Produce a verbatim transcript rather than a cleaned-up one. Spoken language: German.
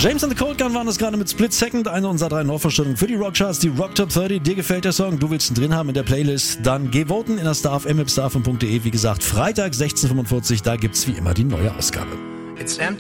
James and the Cold Gun waren das gerade mit Split Second, eine unserer drei Neuvorstellungen für die Rockcharts, die Rock Top dreißig. Dir gefällt der Song, du willst ihn drin haben in der Playlist, dann geh voten in der Star F M, starfm punkt de. Wie gesagt, Freitag sechzehn Uhr fünfundvierzig, da gibt's wie immer die neue Ausgabe. It's empty.